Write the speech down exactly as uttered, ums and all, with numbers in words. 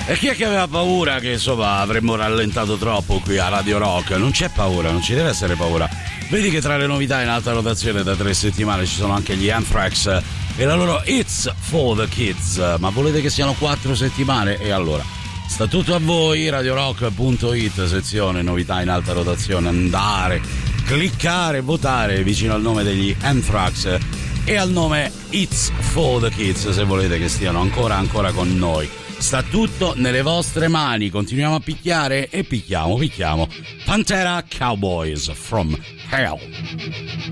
E chi è che aveva paura che insomma avremmo rallentato troppo qui a Radio Rock? Non c'è paura, non ci deve essere paura. Vedi che tra le novità in alta rotazione da tre settimane ci sono anche gli Anthrax e la loro It's for the Kids. Ma volete che siano quattro settimane? E allora sta tutto a voi, radiorock punto it, sezione novità in alta rotazione, andare, cliccare, votare vicino al nome degli Anthrax e al nome It's for the Kids se volete che stiano ancora ancora con noi. Sta tutto nelle vostre mani, continuiamo a picchiare e picchiamo, picchiamo. Pantera Cowboys from Hell.